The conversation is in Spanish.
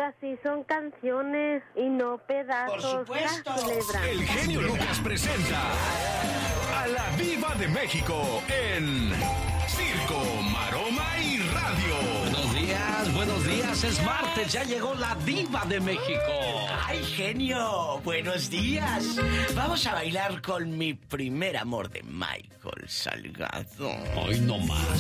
así son canciones y no pedazos. Por supuesto. El genio Lucas presenta a la Diva de México en Circo, Maroma y Radio. Buenos días, es martes, ya llegó la Diva de México. ¡Ay, genio! ¡Buenos días! Vamos a bailar con mi primer amor de Michael Salgado. Hoy no más.